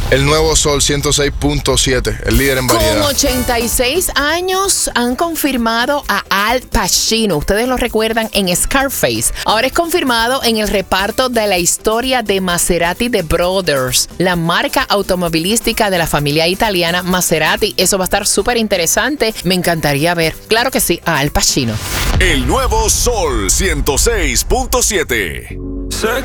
El Nuevo Sol 106.7, el líder en variedad. Con 86 años han confirmado a Al Pacino. Ustedes lo recuerdan en Scarface. Ahora es confirmado en el reparto de la historia de Maserati The Brothers, la marca automovilística de la familia italiana Maserati. Eso va a estar súper interesante. Me encantaría ver, claro que sí, a Al Pacino. El Nuevo Sol 106.7.